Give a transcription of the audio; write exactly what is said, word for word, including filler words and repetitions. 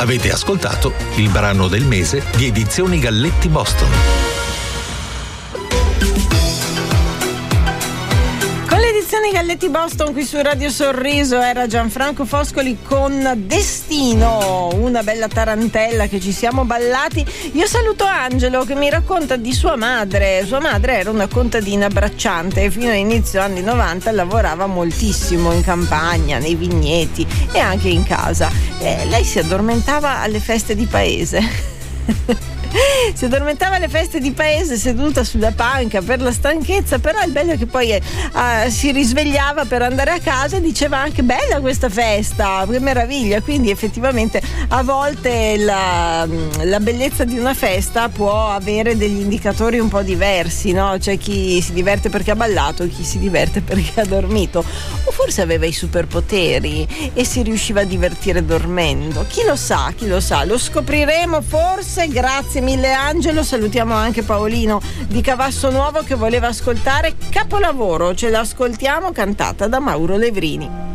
Avete ascoltato il brano del mese di Edizioni Galletti Boston. Galletti Boston qui su Radio Sorriso era Gianfranco Foscoli con Destino, una bella tarantella che ci siamo ballati. Io saluto Angelo che mi racconta di sua madre. Sua madre era una contadina bracciante e fino all'inizio anni novanta lavorava moltissimo in campagna, nei vigneti e anche in casa. E lei si addormentava alle feste di paese. Si addormentava alle feste di paese seduta sulla panca per la stanchezza, però il bello è che poi eh, si risvegliava per andare a casa e diceva anche bella questa festa, che meraviglia. Quindi effettivamente a volte la, la bellezza di una festa può avere degli indicatori un po' diversi, no? C'è chi si diverte perché ha ballato, chi si diverte perché ha dormito, o forse aveva i superpoteri e si riusciva a divertire dormendo. Chi lo sa, chi lo sa, lo scopriremo forse. Grazie mille Angelo, salutiamo anche Paolino di Cavasso Nuovo che voleva ascoltare Capolavoro, ce l'ascoltiamo cantata da Mauro Levrini.